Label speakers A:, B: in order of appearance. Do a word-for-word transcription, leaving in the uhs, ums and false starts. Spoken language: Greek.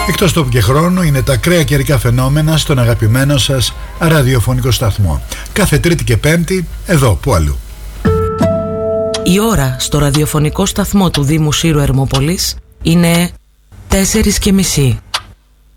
A: Εκτός τόπου και χρόνου είναι τα ακραία καιρικά φαινόμενα στον αγαπημένο σας ραδιοφωνικό σταθμό. Κάθε Τρίτη και Πέμπτη, εδώ, που αλλού.
B: Η ώρα στο ραδιοφωνικό σταθμό του Δήμου Σύρου Ερμόπολης είναι τέσσερις και μισή.